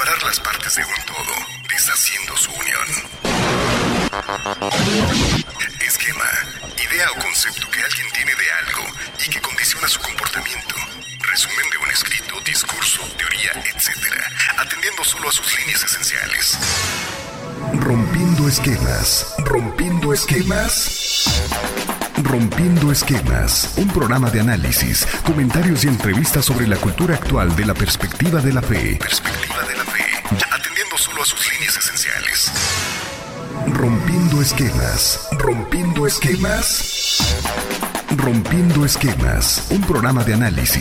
separar las partes de un todo, deshaciendo su unión. Esquema, idea o concepto que alguien tiene de algo y que condiciona su comportamiento. Resumen de un escrito, discurso, teoría, etc., atendiendo solo a sus líneas esenciales. Rompiendo esquemas. Rompiendo esquemas. Rompiendo esquemas, un programa de análisis, comentarios y entrevistas sobre la cultura actual de la perspectiva de la fe. Perspectiva de la fe, atendiendo solo a sus líneas esenciales. Rompiendo esquemas. Rompiendo esquemas. Rompiendo esquemas, un programa de análisis.